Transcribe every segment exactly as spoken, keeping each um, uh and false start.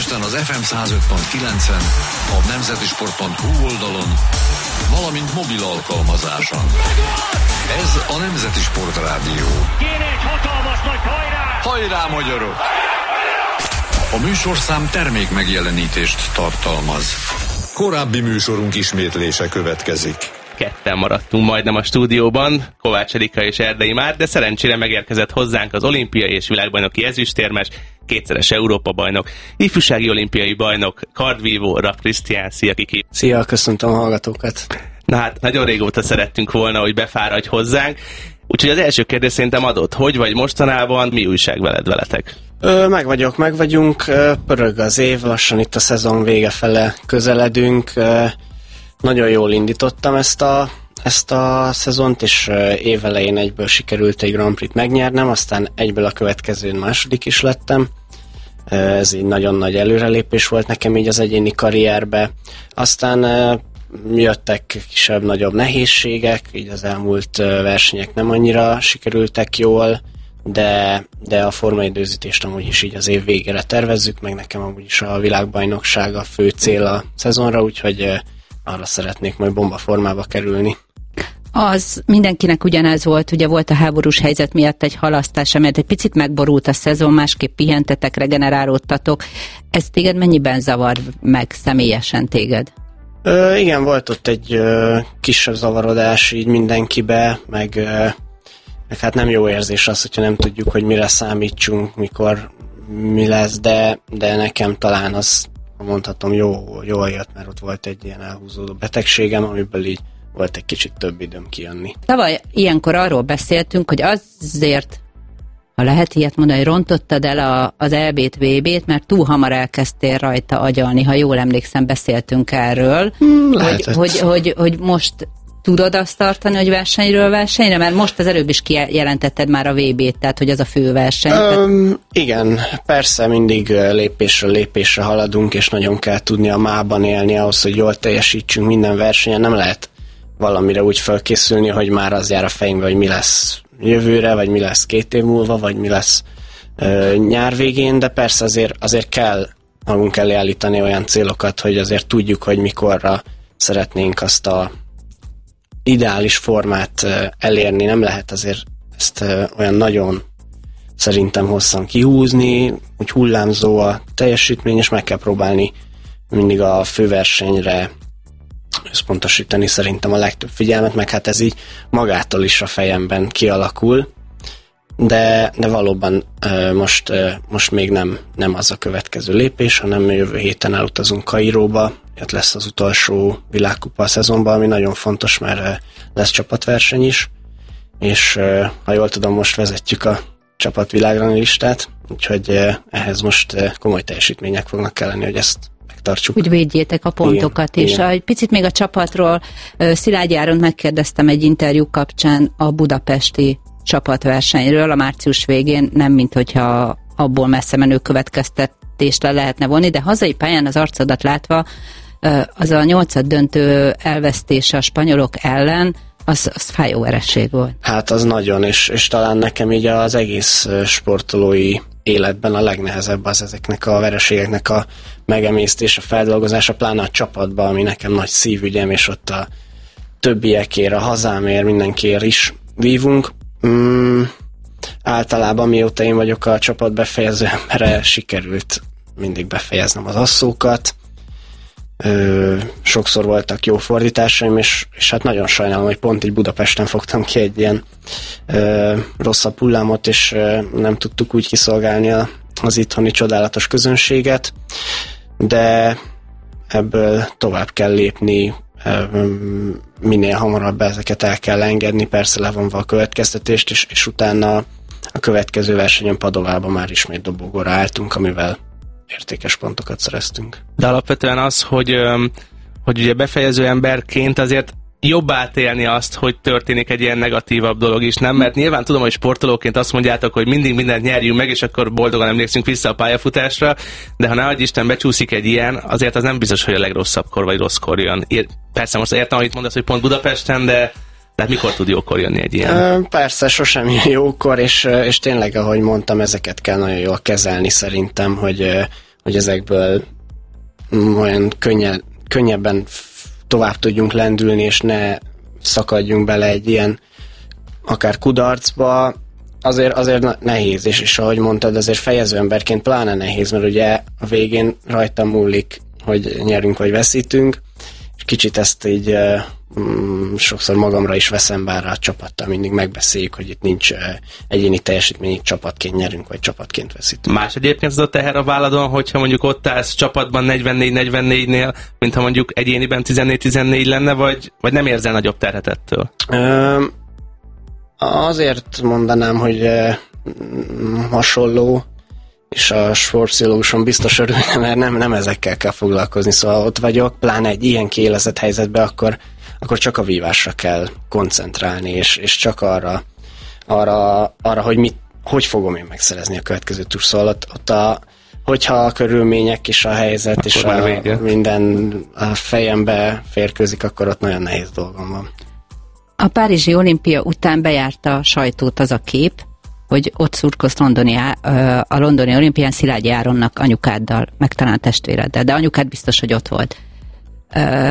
Budapesten az ef em száz öt pont kilencen, a nemzetisport pont hu oldalon, valamint mobil alkalmazáson. Ez a Nemzeti Sport Rádió. Kéne egy hatalmas nagy hajrá! Hajrá, magyarok! A műsorszám termék megjelenítést tartalmaz. Korábbi műsorunk ismétlése következik. Ketten maradtunk majdnem a stúdióban, Kovács Erika és Erdei Márk, de szerencsére megérkezett hozzánk az olimpiai és világbajnoki ezüstérmes, kétszeres Európa-bajnok, ifjúsági olimpiai bajnok, kardvívó, Rapp Krisztián. Szia, Kiki! Szia, köszöntöm a hallgatókat! Na hát, nagyon régóta szerettünk volna, hogy befáradj hozzánk, úgyhogy az első kérdés szerintem adott. Hogy vagy mostanában, mi újság veled veletek? Ö, meg vagyok, meg vagyunk, pörög az év, lassan itt a szezon vége fele közeledünk. Nagyon jól indítottam ezt a, ezt a szezont, és évelején egyből sikerült egy Grand Prix-t megnyernem, aztán egyből a következőn második is lettem. Ez így nagyon nagy előrelépés volt nekem így az egyéni karrierbe. Aztán jöttek kisebb-nagyobb nehézségek, így az elmúlt versenyek nem annyira sikerültek jól, de, de a formaidőzítést amúgy is így az év végére tervezzük, meg nekem amúgy is a világbajnokság a fő cél a szezonra, úgyhogy arra szeretnék majd bombaformába kerülni. Az mindenkinek ugyanez volt, ugye volt a háborús helyzet miatt egy halasztás, amelyet egy picit megborult a szezon, másképp pihentetek, regenerálódtatok. Ez téged mennyiben zavar meg személyesen téged? Ö, igen, volt ott egy ö, kisebb zavarodás így mindenkibe, meg, ö, meg hát nem jó érzés az, hogyha nem tudjuk, hogy mire számítsunk, mikor mi lesz, de, de nekem talán az mondhatom, jó, jól jött, mert ott volt egy ilyen elhúzódó betegségem, amiből így volt egy kicsit több időm kijönni. Tavaly ilyenkor arról beszéltünk, hogy azért, ha lehet ilyet mondani, rontottad el a, az é bét, vé bét, mert túl hamar elkezdtél rajta agyalni, ha jól emlékszem, beszéltünk erről, hmm, hogy, hogy, hogy, hogy most tudod azt tartani, hogy versenyről versenyre? Mert most az előbb is kijelentetted már a vé bét, tehát hogy az a fő verseny. Um, igen, persze mindig lépésről lépésre haladunk, és nagyon kell tudni a mában élni ahhoz, hogy jól teljesítsünk minden versenyen. Nem lehet valamire úgy felkészülni, hogy már az jár a fejünkbe, hogy mi lesz jövőre, vagy mi lesz két év múlva, vagy mi lesz uh, nyár végén, de persze azért, azért kell magunk elé állítani olyan célokat, hogy azért tudjuk, hogy mikorra szeretnénk azt a ideális formát elérni, nem lehet azért ezt olyan nagyon szerintem hosszan kihúzni, úgy hullámzó a teljesítmény, és meg kell próbálni mindig a főversenyre összpontosítani szerintem a legtöbb figyelmet, meg hát ez így magától is a fejemben kialakul, de, de valóban most, most még nem, nem az a következő lépés, hanem jövő héten elutazunk Kairóba, ott lesz az utolsó világkupa a szezonban, ami nagyon fontos, mert lesz csapatverseny is, és ha jól tudom, most vezetjük a csapatvilágranglistát, úgyhogy ehhez most komoly teljesítmények fognak kelleni, hogy ezt megtartsuk. Úgy védjétek a pontokat, igen, és igen. Egy picit még a csapatról, Szilágyi Áront megkérdeztem egy interjú kapcsán a budapesti csapatversenyről a március végén, nem mint hogyha abból messze menő következtetést le lehetne vonni, de hazai pályán az arcodat látva az a nyolcad döntő elvesztése a spanyolok ellen, az, az fájó vereség volt. Hát az nagyon, és, és talán nekem így az egész sportolói életben a legnehezebb az ezeknek a vereségeknek a megemésztése, a feldolgozása, pláne a csapatban, ami nekem nagy szívügyem, és ott a többiekért, a hazámért, mindenkiért is vívunk. Mm, általában mióta én vagyok a csapat befejező embere, sikerült mindig befejeznem az asszókat. Ö, sokszor voltak jó fordításaim, és, és hát nagyon sajnálom, hogy pont így Budapesten fogtam ki egy ilyen ö, rosszabb hullámot, és ö, nem tudtuk úgy kiszolgálni a, az itthoni csodálatos közönséget, de ebből tovább kell lépni, ö, minél hamarabb ezeket el kell engedni, persze levonva a következtetést, és, és utána a következő versenyen Padovában már ismét dobogóra álltunk, amivel értékes pontokat szereztünk. De alapvetően az, hogy, hogy ugye befejező emberként azért jobb átélni azt, hogy történik egy ilyen negatívabb dolog is, nem? Mert nyilván tudom, hogy sportolóként azt mondjátok, hogy mindig mindent nyerjünk meg, és akkor boldogan emlékszünk vissza a pályafutásra, de ha ne adj Isten becsúszik egy ilyen, azért az nem biztos, hogy a legrosszabbkor vagy rosszkor jön. Persze most értem, hogy mondasz, hogy pont Budapesten, de tehát mikor tud jókor jönni egy ilyen? Persze, sosem jön jókor, és, és tényleg, ahogy mondtam, ezeket kell nagyon jól kezelni szerintem, hogy, hogy ezekből olyan könnyen, könnyebben tovább tudjunk lendülni, és ne szakadjunk bele egy ilyen akár kudarcba, azért, azért nehéz, és, és ahogy mondtad, azért fejező emberként pláne nehéz, mert ugye a végén rajtam múlik, hogy nyerünk vagy veszítünk, és kicsit ezt így mm, sokszor magamra is veszem, bár a csapattal mindig megbeszéljük, hogy itt nincs egyéni teljesítmény, itt csapatként nyerünk, vagy csapatként veszítünk. Más egyébként az a teher a válladon, hogyha mondjuk ott állsz csapatban negyvennégy negyvennégynél, mint ha mondjuk egyéniben tizennégy tizennégy lenne, vagy, vagy nem érzel nagyobb terhet ettől? Ö, azért mondanám, hogy uh, hasonló, és a sportpszichológuson biztos örülne, mert nem, nem ezekkel kell foglalkozni, szóval ott vagyok, pláne egy ilyen kiélezett helyzetben, akkor, akkor csak a vívásra kell koncentrálni, és, és csak arra, arra, arra hogy mit, hogy fogom én megszerezni a következő túr, szóval ott, ott a, hogyha a körülmények és a helyzet akkor és a, minden a fejembe férkőzik, akkor ott nagyon nehéz dolgom van. A párizsi olimpia után bejárta a sajtót az a kép, hogy ott szurkolsz londoni, a londoni olimpián Szilágyi Áronnak anyukáddal, meg talán testvéreddel, de anyukád biztos, hogy ott volt. Ö,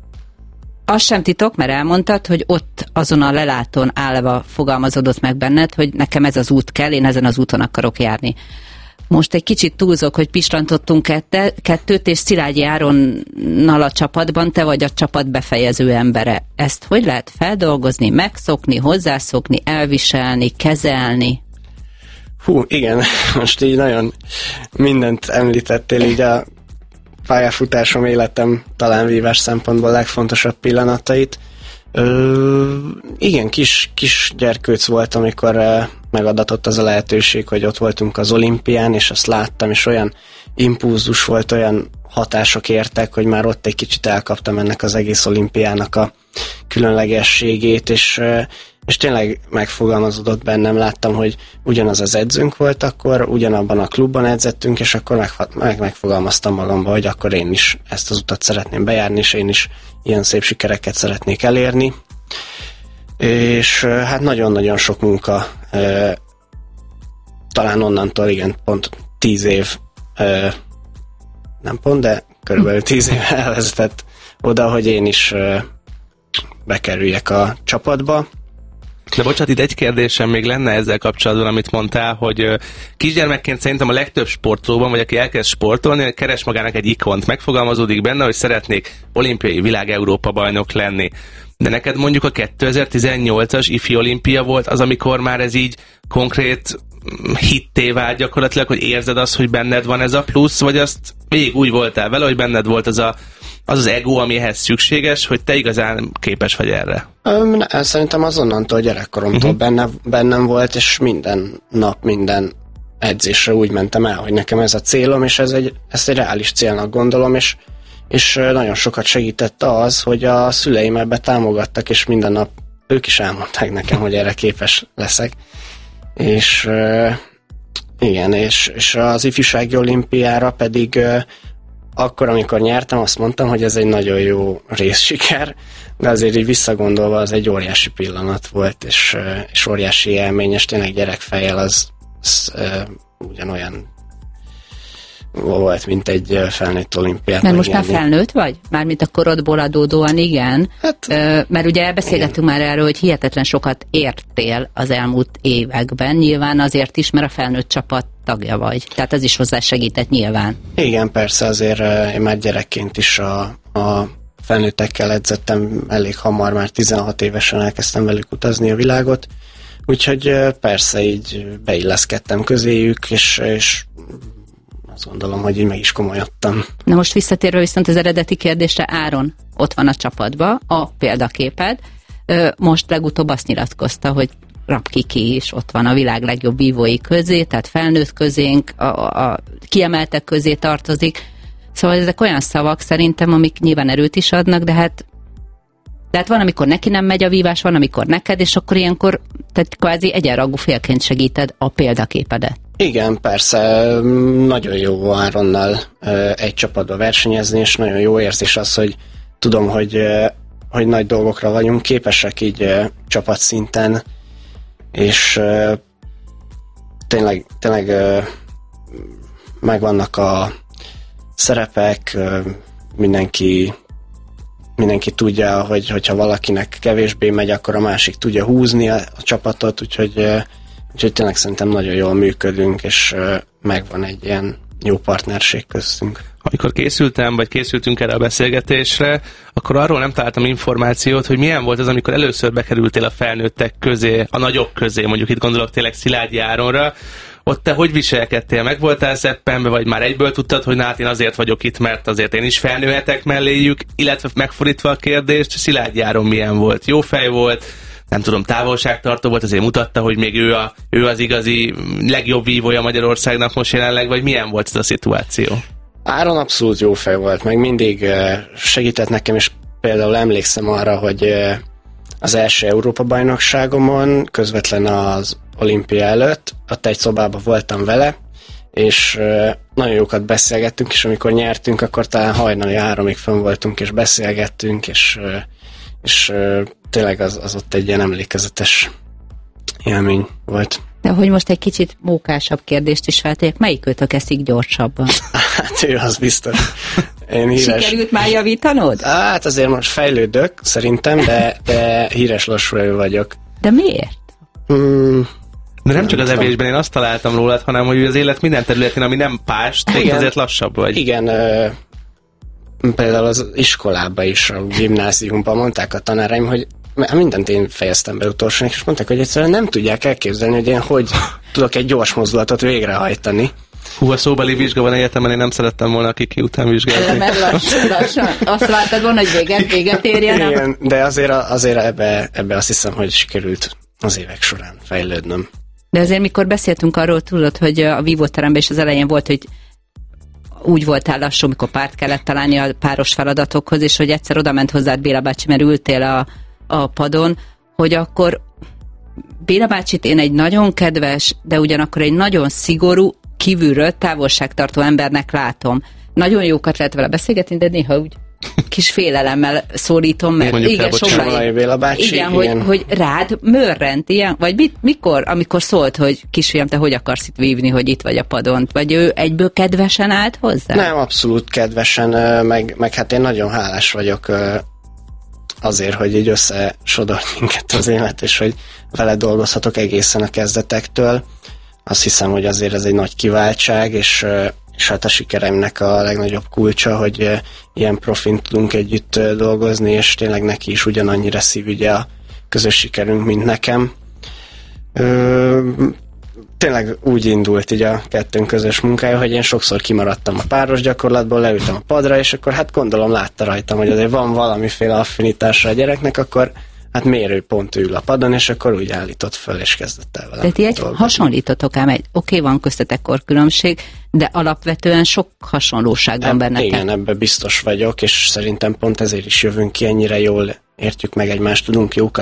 az sem titok, mert elmondtad, hogy ott azon a lelátón állva fogalmazódott meg benned, hogy nekem ez az út kell, én ezen az úton akarok járni. Most egy kicsit túlzok, hogy pislantottunk kette, kettőt, és Szilágyi Áronnal a csapatban, te vagy a csapat befejező embere. Ezt hogy lehet feldolgozni, megszokni, hozzászokni, elviselni, kezelni? Hú, igen, most így nagyon mindent említettél, így a pályafutásom, életem talán vívás szempontból legfontosabb pillanatait. Ö, igen, kis, kis gyerkőc volt, amikor uh, megadatott az a lehetőség, hogy ott voltunk az olimpián, és azt láttam, és olyan impulzus volt, olyan hatások értek, hogy már ott egy kicsit elkaptam ennek az egész olimpiának a különlegességét, és, uh, és tényleg megfogalmazódott bennem, láttam, hogy ugyanaz az edzőnk volt akkor, ugyanabban a klubban edzettünk, és akkor meg, meg, megfogalmaztam magamba, hogy akkor én is ezt az utat szeretném bejárni, és én is ilyen szép sikereket szeretnék elérni. És hát nagyon-nagyon sok munka, talán onnantól igen, pont tíz év, nem pont, de körülbelül tíz év elvezetett oda, hogy én is bekerüljek a csapatba. De bocsánat, itt egy kérdésem még lenne ezzel kapcsolatban, amit mondtál, hogy kisgyermekként szerintem a legtöbb sportolóban, vagy aki elkezd sportolni, keres magának egy ikont, megfogalmazódik benne, hogy szeretnék olimpiai világ Európa bajnok lenni. De neked mondjuk a kétezer-tizennyolcas ifi olimpia volt az, amikor már ez így konkrét hitté vált gyakorlatilag, hogy érzed azt, hogy benned van ez a plusz, vagy azt végig úgy voltál vele, hogy benned volt az a az az ego, ami ehhez szükséges, hogy te igazán képes vagy erre? Öm, ne, szerintem azonnantól gyerekkoromtól uh-huh. benne, bennem volt, és minden nap, minden edzésre úgy mentem el, hogy nekem ez a célom, és ez egy, ezt egy reális célnak gondolom, és, és nagyon sokat segített az, hogy a szüleim ebbe támogattak, és minden nap ők is elmondták nekem, hogy erre képes leszek. És igen, és, és az ifjúsági olimpiára pedig akkor, amikor nyertem, azt mondtam, hogy ez egy nagyon jó részsiker, de azért így visszagondolva az egy óriási pillanat volt, és, és óriási élmény, és tényleg gyerekfejjel az, az uh, ugyanolyan volt, mint egy felnőtt olimpiát. Mert most már felnőtt vagy? Mármint a korodból adódóan igen. Hát, mert ugye beszélgettünk már erről, hogy hihetetlen sokat értél az elmúlt években. Nyilván azért is, mert a felnőtt csapat tagja vagy. Tehát az is hozzá segített nyilván. Igen, persze, azért én már gyerekként is a, a felnőttekkel edzettem elég hamar, már tizenhat évesen elkezdtem velük utazni a világot. Úgyhogy persze így beilleszkedtem közéjük, és, és azt gondolom, hogy így meg is komolyodtam. Na most visszatérve viszont az eredeti kérdésre, Áron ott van a csapatban, a példaképed. Most legutóbb azt nyilatkozta, hogy Rapkiki is ott van a világ legjobb vívói közé, tehát felnőtt közénk, a, a kiemeltek közé tartozik. Szóval ezek olyan szavak szerintem, amik nyilván erőt is adnak, de hát tehát van, amikor neki nem megy a vívás, van, amikor neked, és akkor ilyenkor tehát kvázi egyenrangú félként segíted a példaképedet. Igen, persze, nagyon jó Áronnal egy csapatba versenyezni, és nagyon jó érzés az, hogy tudom, hogy, hogy nagy dolgokra vagyunk képesek így csapatszinten, és tényleg, tényleg megvannak a, szerepek, mindenki mindenki tudja, hogy hogyha valakinek kevésbé megy, akkor a másik tudja húzni a, a csapatot, úgyhogy, úgyhogy tényleg szerintem nagyon jól működünk, és megvan egy ilyen jó partnerség köztünk. Amikor készültem, vagy készültünk erre a beszélgetésre, akkor arról nem találtam információt, hogy milyen volt az, amikor először bekerültél a felnőttek közé, a nagyok közé, mondjuk itt gondolok tényleg Szilágyi Áronra. Ott te hogy viselkedtél? Meg voltál szeppenbe, vagy már egyből tudtad, hogy hát én azért vagyok itt, mert azért én is felnőhetek melléjük, illetve megfordítva a kérdést, Szilágyi Áron milyen volt? Jó fej volt? Nem tudom, távolságtartó volt, azért mutatta, hogy még ő, a, ő az igazi legjobb vívója Magyarországnak most jelenleg, vagy milyen volt ez a szituáció? Áron abszolút jó fej volt, meg mindig segített nekem, és például emlékszem arra, hogy az első Európa-bajnokságomon, közvetlen az olimpia előtt, ott egy szobában voltam vele, és nagyon jókat beszélgettünk, és amikor nyertünk, akkor talán hajnali háromig fönn voltunk, és beszélgettünk, és, és tényleg az, az ott egy ilyen emlékezetes élmény volt. De hogy most egy kicsit mókásabb kérdést is feltegyek, melyik őtök eszik gyorsabban? Hát ő az biztos. Én híres... Sikerült már javítanod? Hát azért most fejlődök, szerintem, de, de híres lassuló vagyok. De miért? Hmm, de nem, nem csak az tudom. Evésben én azt találtam rólad, hanem hogy az élet minden területén, ami nem pást, igen, azért lassabb vagy. Igen, ö, például az iskolában is, a gimnáziumban mondták a tanáraim, hogy mindent én fejeztem be utolsónak, és mondták, hogy egyszerűen nem tudják elképzelni, hogy én hogy tudok egy gyors mozdulatot végrehajtani. Hú, a szóbeli vizsga van egyetemen, én nem szerettem volna ki után vizsgálni. Mert lassan, lassan. Azt vártad volna, hogy véget, véget érjen? Igen, de azért, azért ebbe, ebbe azt hiszem, hogy sikerült az évek során fejlődnöm. De azért, mikor beszéltünk arról, tudod, hogy a vívóteremben is az elején volt, hogy úgy voltál lassú, mikor párt kellett találni a páros feladatokhoz, és hogy egyszer oda ment hozzád Béla bácsi, mert ültél a, a padon, hogy akkor Béla bácsit én egy nagyon kedves, de ugyanakkor egy nagyon szigorú, kívülről távolságtartó embernek látom. Nagyon jókat lehet vele beszélgetni, de néha úgy kis félelemmel szólítom meg. Igen, sokkal Béla bácsi, igen, igen. Hogy, hogy rád mörrent ilyen, vagy mit, mikor, amikor szólt, hogy kisfiam, te hogy akarsz itt vívni, hogy itt vagy a padon, vagy ő egyből kedvesen állt hozzá? Nem, abszolút kedvesen, meg, meg hát én nagyon hálás vagyok azért, hogy így összesodort minket az élet, és hogy vele dolgozhatok egészen a kezdetektől. Azt hiszem, hogy azért ez egy nagy kiváltság, és, és hát a sikereimnek a legnagyobb kulcsa, hogy ilyen profin tudunk együtt dolgozni, és tényleg neki is ugyanannyira szívügye a közös sikerünk, mint nekem. Ö, tényleg úgy indult így a kettőnk közös munkája, hogy én sokszor kimaradtam a páros gyakorlatból, leültem a padra, és akkor hát gondolom látta rajtam, hogy azért van valamiféle affinitásra a gyereknek, akkor hát mérőpont ül a padon, és akkor úgy állított föl, és kezdett el vele. De ti egy hasonlítotok ám, egy oké, okay, van köztetek korkülönbség, de alapvetően sok hasonlóság van bennetek. Igen, ebben biztos vagyok, és szerintem pont ezért is jövünk ki, ennyire jól értjük meg egymást, tudunk jókat